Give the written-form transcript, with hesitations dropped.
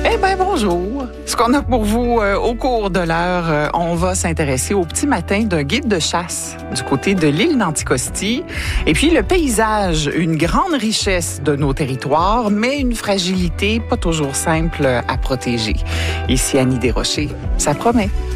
Eh bien, bonjour. Ce qu'on a pour vous au cours de l'heure, on va s'intéresser au petit matin d'un guide de chasse du côté de l'île d'Anticosti. Et puis, le paysage, une grande richesse de nos territoires, mais une fragilité pas toujours simple à protéger. Ici, Annie Desrochers, ça promet.